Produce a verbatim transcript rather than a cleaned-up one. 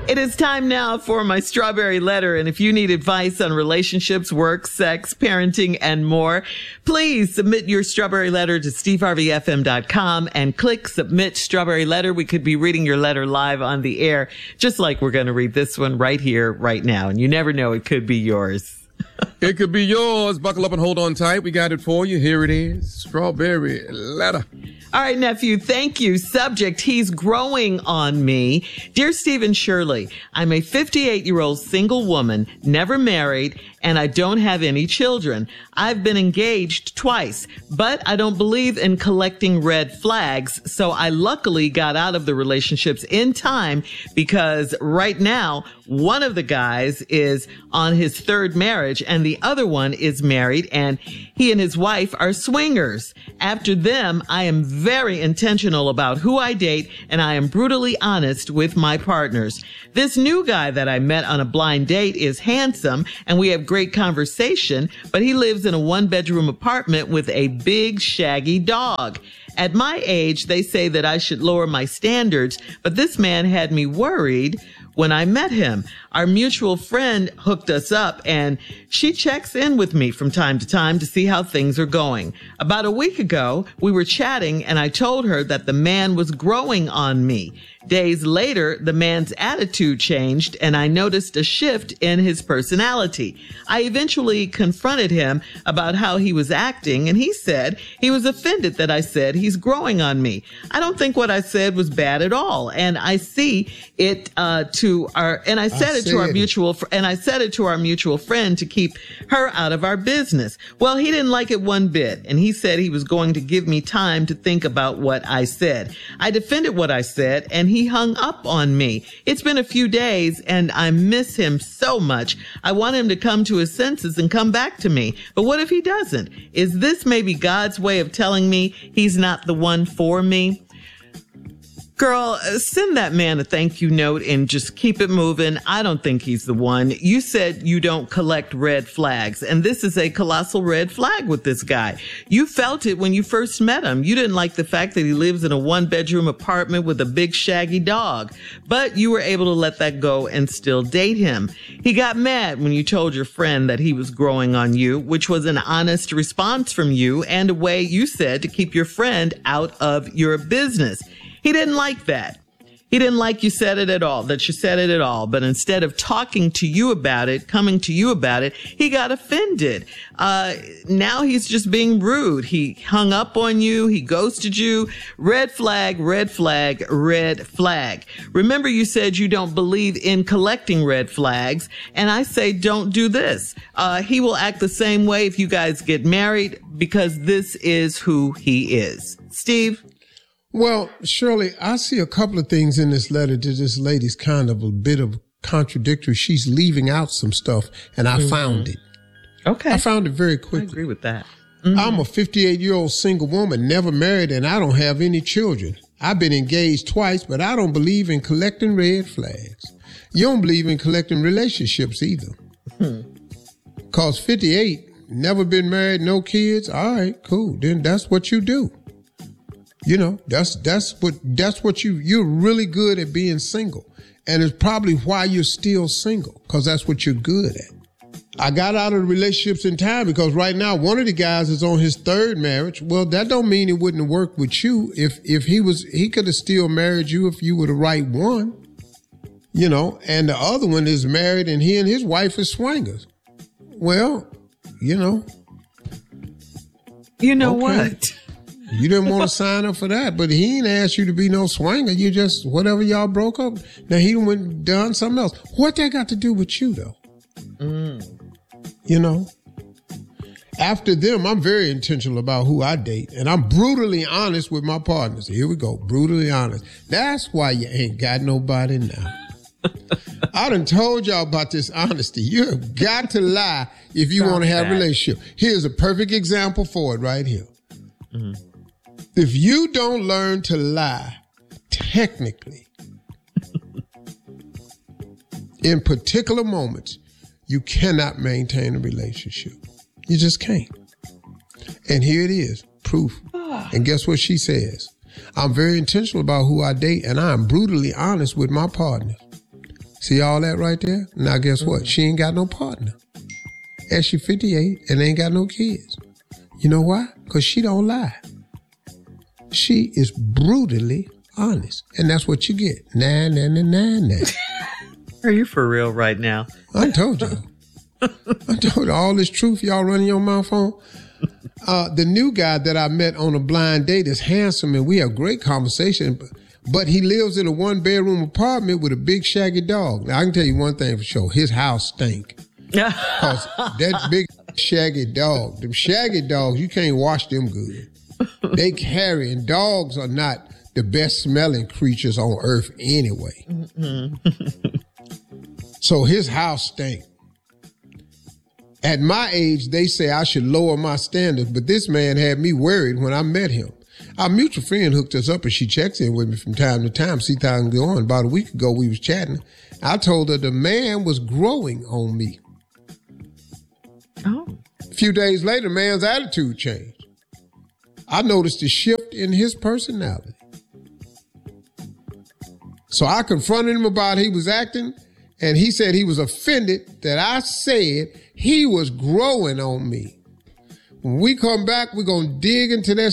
It is time now for my strawberry letter. And if you need advice on relationships, work, sex, parenting, and more, please submit your strawberry letter to steve harvey f m dot com and click submit strawberry letter. We could be reading your letter live on the air, just like we're going to read this one right here, right now. And you never know, it could be yours. It could be yours. Buckle up and hold on tight. We got it for you. Here it is. Strawberry letter. All right, nephew, thank you. Subject, he's growing on me. Dear Stephen Shirley, I'm a fifty-eight-year-old single woman, never married, and I don't have any children. I've been engaged twice, but I don't believe in collecting red flags, so I luckily got out of the relationships in time because right now, one of the guys is on his third marriage and the other one is married, and he and his wife are swingers. After them, I am very intentional about who I date, and I am brutally honest with my partners. This new guy that I met on a blind date is handsome, and we have great conversation, but he lives in a one-bedroom apartment with a big, shaggy dog. At my age, they say that I should lower my standards, but this man had me worried when I met him. Our mutual friend hooked us up, and she checks in with me from time to time to see how things are going. About a week ago, we were chatting, and I told her that the man was growing on me. Days later, the man's attitude changed, and I noticed a shift in his personality. I eventually confronted him about how he was acting, and he said he was offended that I said he's growing on me. I don't think what I said was bad at all, and I see it uh, to our and I said I it to our mutual fr- and I said it to our mutual friend to keep her out of our business. Well, he didn't like it one bit, and he said he was going to give me time to think about what I said. I defended what I said, and he He hung up on me. It's been a few days and I miss him so much. I want him to come to his senses and come back to me. But what if he doesn't? Is this maybe God's way of telling me he's not the one for me? Girl, send that man a thank you note and just keep it moving. I don't think he's the one. You said you don't collect red flags, and this is a colossal red flag with this guy. You felt it when you first met him. You didn't like the fact that he lives in a one-bedroom apartment with a big shaggy dog, but you were able to let that go and still date him. He got mad when you told your friend that he was growing on you, which was an honest response from you and a way you said to keep your friend out of your business. He didn't like that. He didn't like you said it at all, that you said it at all. But instead of talking to you about it, coming to you about it, he got offended. Uh, now he's just being rude. He hung up on you. He ghosted you. Red flag, red flag, red flag. Remember, you said you don't believe in collecting red flags. And I say, don't do this. Uh, he will act the same way if you guys get married because this is who he is. Steve? Well, Shirley, I see a couple of things in this letter to this lady's kind of a bit of contradictory. She's leaving out some stuff, and I mm-hmm. found it. Okay. I found it very quickly. I agree with that. Mm-hmm. I'm a fifty-eight-year-old single woman, never married, and I don't have any children. I've been engaged twice, but I don't believe in collecting red flags. You don't believe in collecting relationships either. Hmm. Cause fifty-eight, never been married, no kids. All right, cool. Then that's what you do. You know, that's that's what that's what you you're really good at being single. And it's probably why you're still single, because that's what you're good at. I got out of the relationships in time because right now one of the guys is on his third marriage. Well, that don't mean it wouldn't have worked with you. If if he was he could have still married you if you were the right one. You know, and the other one is married and he and his wife is swingers. Well, you know. You know okay. what? You didn't want to sign up for that, but he didn't ask you to be no swinger. You just, whatever y'all broke up. Now he went and done something else. What that got to do with you though? Mm. You know? After them, I'm very intentional about who I date, and I'm brutally honest with my partners. Here we go. Brutally honest. That's why you ain't got nobody now. I done told y'all about this honesty. You have got to lie if you want to have a relationship. Here's a perfect example for it right here. Mm-hmm. If you don't learn to lie, technically, in particular moments, you cannot maintain a relationship. You just can't. And here it is, proof. And guess what she says? I'm very intentional about who I date, and I'm brutally honest with my partners. See all that right there? Now guess what? She ain't got no partner. And she fifty-eight and ain't got no kids. You know why? Because she don't lie. She is brutally honest. And that's what you get. Nah, nah, nah, nah, nah. Are you for real right now? I told you. I told you all this truth y'all running your mouth on. Uh, the new guy that I met on a blind date is handsome and we have great conversation, but he lives in a one bedroom apartment with a big shaggy dog. Now I can tell you one thing for sure. His house stink. Cause that big shaggy dog, them shaggy dogs, you can't wash them good. They carry, and dogs are not the best smelling creatures on earth anyway. Mm-hmm. So his house stank. At my age, they say I should lower my standards, but this man had me worried when I met him. Our mutual friend hooked us up and she checks in with me from time to time, see how I'm going. About a week ago, we was chatting. I told her the man was growing on me. Oh. A few days later, man's attitude changed. I noticed a shift in his personality. So I confronted him about how he was acting, and he said he was offended that I said he was growing on me. When we come back, we're going to dig into that